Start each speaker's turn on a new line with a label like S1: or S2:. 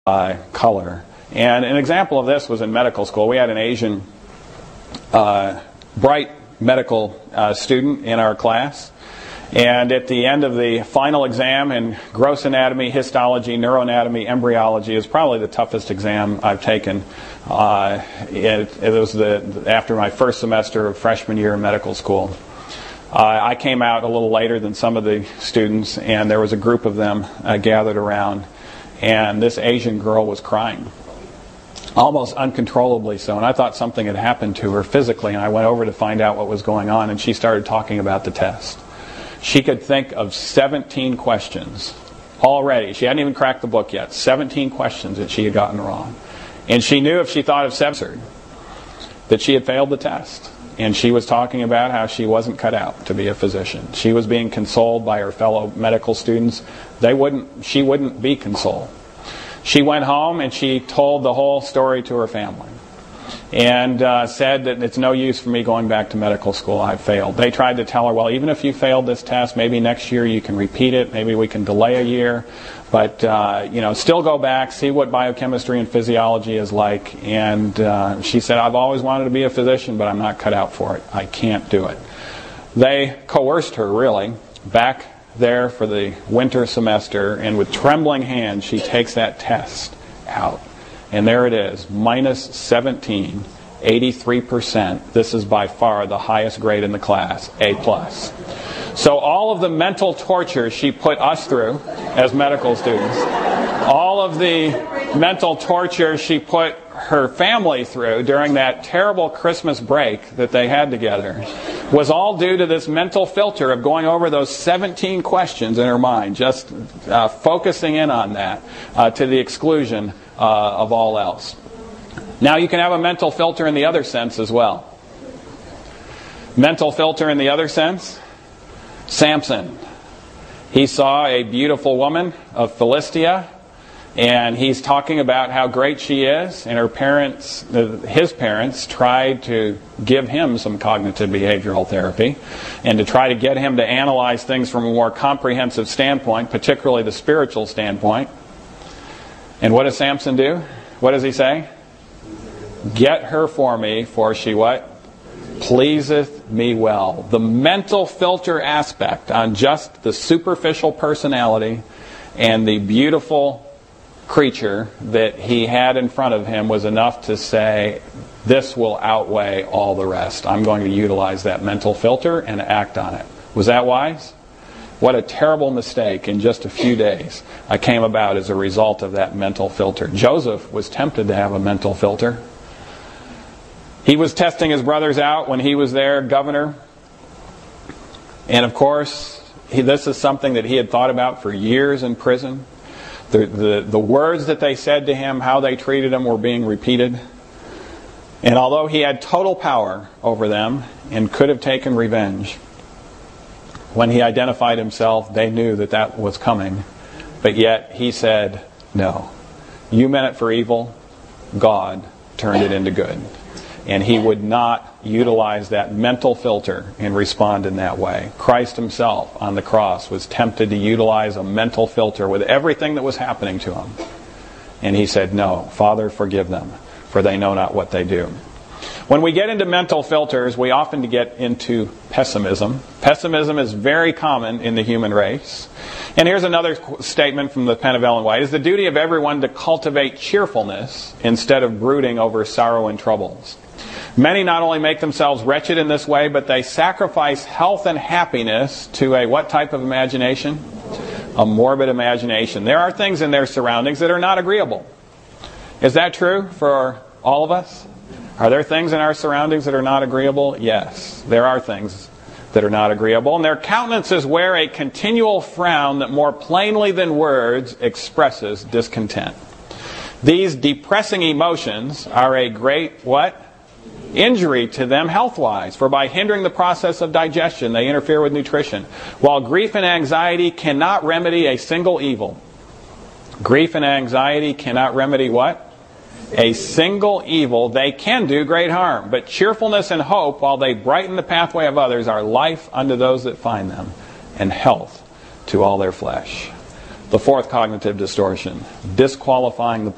S1: color. And an example of this was in medical school. We had an Asian bright medical student in our class. And at the end of the final exam in gross anatomy, histology, neuroanatomy, embryology, is probably the toughest exam I've taken. It was after my first semester of freshman year in medical school. I came out a little later than some of the students, and there was a group of them gathered around. And this Asian girl was crying, almost uncontrollably so. And I thought something had happened to her physically, and I went over to find out what was going on, and she started talking about the test. She could think of 17 questions already. She hadn't even cracked the book yet. 17 questions that she had gotten wrong. And she knew if she thought of 7 that she had failed the test. And she was talking about how she wasn't cut out to be a physician. She was being consoled by her fellow medical students. She wouldn't be consoled. She went home and she told the whole story to her family. And said that it's no use for me going back to medical school. I failed. They tried to tell her, well, even if you failed this test, maybe next year you can repeat it. Maybe we can delay a year. But, still go back, see what biochemistry and physiology is like. And she said, I've always wanted to be a physician, but I'm not cut out for it. I can't do it. They coerced her, really, back there for the winter semester. And with trembling hands, she takes that test out. And there it is, minus 17, 83%. This is by far the highest grade in the class, A+. So all of the mental torture she put us through as medical students, all of the mental torture she put her family through during that terrible Christmas break that they had together, was all due to this mental filter of going over those 17 questions in her mind, just focusing in on that to the exclusion of all else. Now you can have a mental filter in the other sense as well. Mental filter in the other sense, Samson. He saw a beautiful woman of Philistia, and he's talking about how great she is, and his parents tried to give him some cognitive behavioral therapy and to try to get him to analyze things from a more comprehensive standpoint, particularly the spiritual standpoint. And what does Samson do? What does he say? Get her for me, for she what? Pleaseth me well. The mental filter aspect on just the superficial personality and the beautiful creature that he had in front of him was enough to say, this will outweigh all the rest. I'm going to utilize that mental filter and act on it. Was that wise? What a terrible mistake in just a few days came about as a result of that mental filter. Joseph was tempted to have a mental filter. He was testing his brothers out when he was their governor. And of course, this is something that he had thought about for years in prison. The words that they said to him, how they treated him, were being repeated. And although he had total power over them and could have taken revenge, when he identified himself, they knew that that was coming. But yet he said, no. You meant it for evil. God turned it into good. And he would not utilize that mental filter and respond in that way. Christ himself on the cross was tempted to utilize a mental filter with everything that was happening to him. And he said, no, Father, forgive them, for they know not what they do. When we get into mental filters, we often get into pessimism. Pessimism is very common in the human race. And here's another statement from the pen of Ellen White. It is the duty of everyone to cultivate cheerfulness instead of brooding over sorrow and troubles. Many not only make themselves wretched in this way, but they sacrifice health and happiness to a what type of imagination? A morbid imagination. There are things in their surroundings that are not agreeable. Is that true for all of us? Are there things in our surroundings that are not agreeable? Yes, there are things that are not agreeable. And their countenances wear a continual frown that more plainly than words expresses discontent. These depressing emotions are a great, what? Injury to them health-wise. For by hindering the process of digestion, they interfere with nutrition. While grief and anxiety cannot remedy a single evil. Grief and anxiety cannot remedy what? A single evil. They can do great harm. But cheerfulness and hope, while they brighten the pathway of others, are life unto those that find them, and health to all their flesh. The fourth cognitive distortion, disqualifying the